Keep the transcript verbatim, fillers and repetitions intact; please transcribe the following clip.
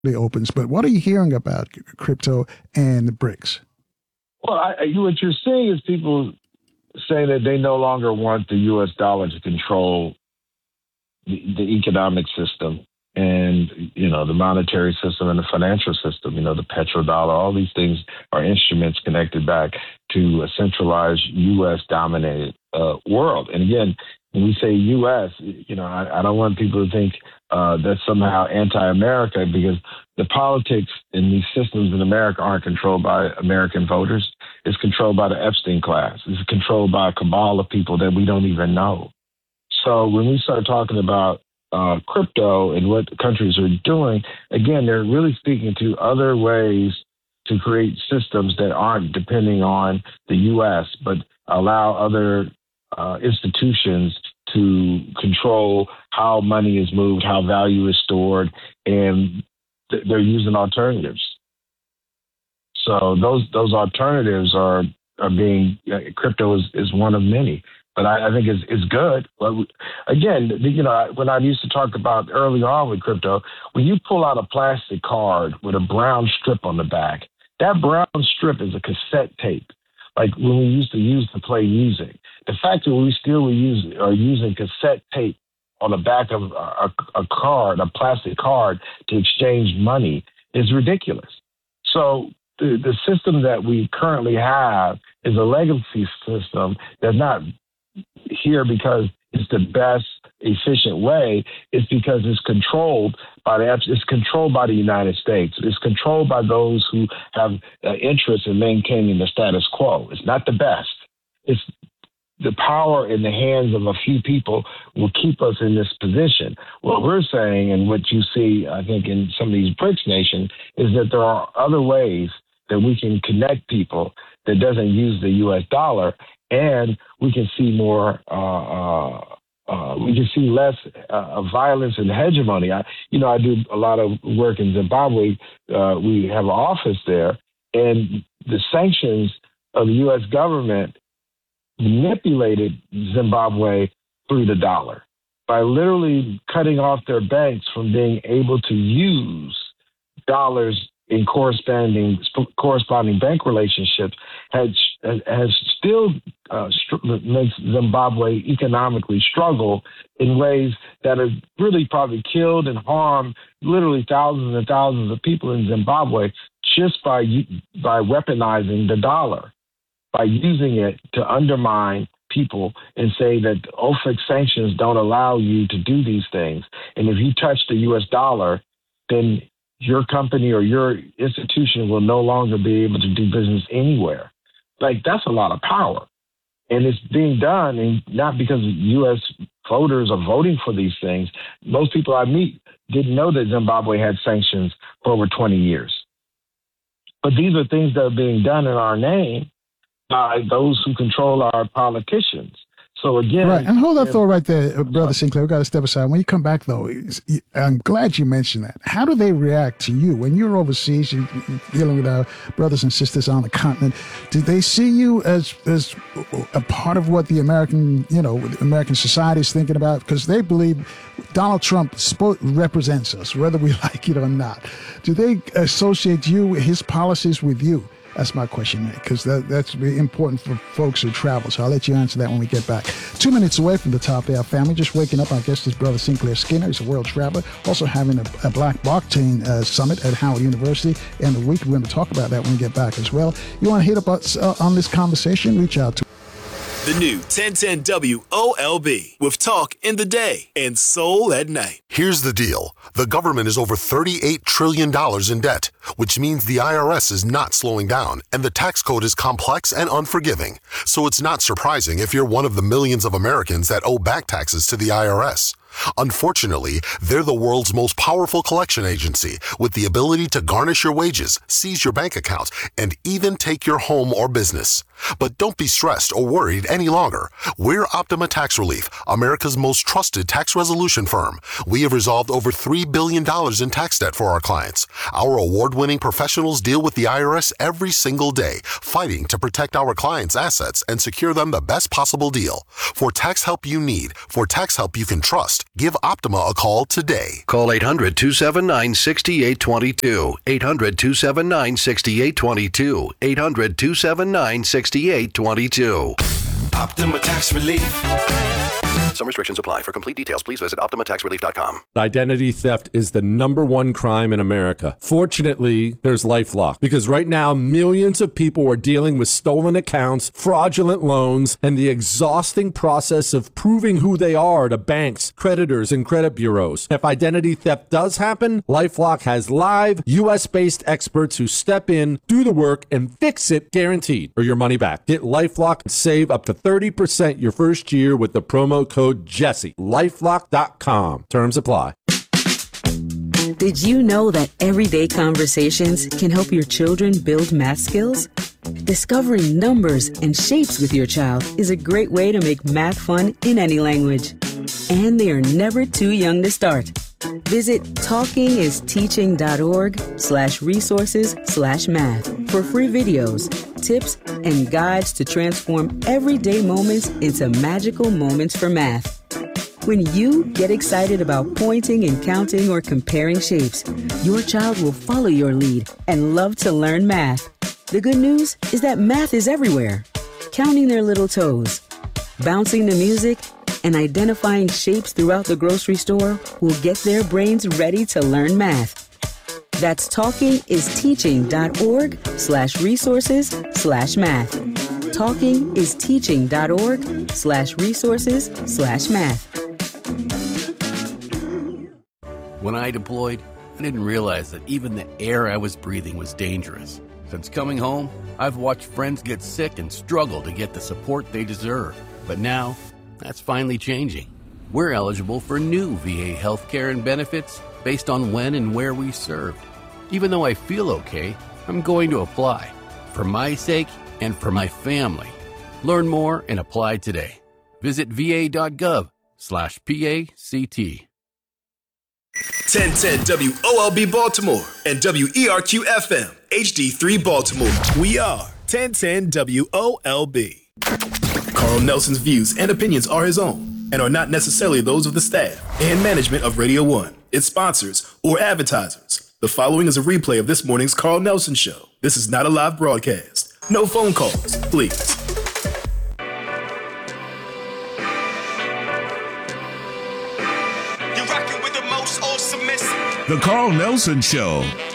opens. But what are you hearing about crypto and the BRICS? Well, I, you, what you're seeing is people saying that they no longer want the U S dollar to control the, the economic system and, you know, the monetary system and the financial system. You know, the petrodollar, all these things are instruments connected back to a centralized U S-dominated uh, world. And again, when we say U S, you know, I, I don't want people to think uh, that's somehow anti-America, because the politics in these systems in America aren't controlled by American voters. It's controlled by the Epstein class. It's controlled by a cabal of people that we don't even know. So when we start talking about uh, crypto and what countries are doing, again, they're really speaking to other ways to create systems that aren't depending on the U S, but allow other uh, institutions to control how money is moved, how value is stored, and th- they're using alternatives. So those those alternatives are are being uh, crypto is, is one of many, but I, I think it's it's good. But again, you know, when I used to talk about early on with crypto, when you pull out a plastic card with a brown strip on the back, that brown strip is a cassette tape, like when we used to use to play music. The fact that we still use are using cassette tape on the back of a, a card, a plastic card, to exchange money is ridiculous. So the, the system that we currently have is a legacy system that's not here because it's the best efficient way. It's because it's controlled by the it's controlled by the United States. It's controlled by those who have uh, interest in maintaining the status quo. It's not the best. It's the power in the hands of a few people will keep us in this position. What we're saying, and what you see, I think, in some of these BRICS nations, is that there are other ways that we can connect people that doesn't use the U S dollar, and we can see more, uh, uh, uh, we can see less uh, violence and hegemony. I, you know, I do a lot of work in Zimbabwe. Uh, we have an office there, and the sanctions of the U S government manipulated Zimbabwe through the dollar by literally cutting off their banks from being able to use dollars in corresponding corresponding bank relationships. Has has still uh, makes Zimbabwe economically struggle in ways that have really probably killed and harmed literally thousands and thousands of people in Zimbabwe just by by weaponizing the dollar, by using it to undermine people and say that OFAC sanctions don't allow you to do these things. And if you touch the U S dollar, then your company or your institution will no longer be able to do business anywhere. Like, that's a lot of power. And it's being done, and not because U S voters are voting for these things. Most people I meet didn't know that Zimbabwe had sanctions for over twenty years. But these are things that are being done in our name by those who control our politicians. So again, right. And hold that thought right there, Brother Sinclair. We've got to step aside. When you come back, though, I'm glad you mentioned that. How do they react to you when you're overseas, you're dealing with our brothers and sisters on the continent? Do they see you as as a part of what the American, you know, American society is thinking about? Because they believe Donald Trump represents us, whether we like it or not. Do they associate you, his policies, with you? That's my question, because that, that's really important for folks who travel. So I'll let you answer that when we get back. Two minutes away from the top of our family, just waking up. Our guest is Brother Sinclair Skinner. He's a world traveler, also having a, a Black Blockchain uh, Summit at Howard University in the week. We're going to talk about that when we get back as well. You want to hit up us uh, on this conversation? Reach out to The new ten ten W O L B with talk in the day and soul at night. Here's the deal. The government is over thirty-eight trillion dollars in debt, which means the I R S is not slowing down, and the tax code is complex and unforgiving. So it's not surprising if you're one of the millions of Americans that owe back taxes to the I R S. Unfortunately, they're the world's most powerful collection agency, with the ability to garnish your wages, seize your bank accounts, and even take your home or business. But don't be stressed or worried any longer. We're Optima Tax Relief, America's most trusted tax resolution firm. We have resolved over three billion dollars in tax debt for our clients. Our award-winning professionals deal with the I R S every single day, fighting to protect our clients' assets and secure them the best possible deal. For tax help you need, for tax help you can trust, fast. Give Optima a call today. Call eight hundred, two seven nine, six eight two two. eight hundred, two seven nine, six eight two two. eight hundred, two seven nine, six eight two two. Optima Tax Relief. Some restrictions apply. For complete details, please visit Optima Tax Relief dot com. Identity theft is the number one crime in America. Fortunately, there's LifeLock, because right now millions of people are dealing with stolen accounts, fraudulent loans, and the exhausting process of proving who they are to banks, creditors, and credit bureaus. If identity theft does happen, LifeLock has live U S based experts who step in, do the work, and fix it guaranteed, or your money back. Get LifeLock and save up to thirty percent your first year with the promo code Jesse. LifeLock dot com. Terms apply. Did you know that everyday conversations can help your children build math skills? Discovering numbers and shapes with your child is a great way to make math fun in any language. And they are never too young to start. Visit talkingisteaching.org slash resources slash math for free videos, tips, and guides to transform everyday moments into magical moments for math. When you get excited about pointing and counting or comparing shapes, your child will follow your lead and love to learn math. The good news is that math is everywhere. Counting their little toes, bouncing the music, and identifying shapes throughout the grocery store will get their brains ready to learn math. That's talkingisteaching.org slash resources slash math. talkingisteaching.org slash resources slash math. When I deployed, I didn't realize that even the air I was breathing was dangerous. Since coming home, I've watched friends get sick and struggle to get the support they deserve. But now, that's finally changing. We're eligible for new V A healthcare and benefits based on when and where we served. Even though I feel okay, I'm going to apply. For my sake and for my family. Learn more and apply today. Visit va.gov slash PACT. ten ten W O L B Baltimore and W E R Q F M H D three Baltimore. We are ten ten W O L B. Carl Nelson's views and opinions are his own and are not necessarily those of the staff and management of Radio One, its sponsors, or advertisers. The following is a replay of this morning's Carl Nelson Show. This is not a live broadcast. No phone calls, please. The Carl Nelson Show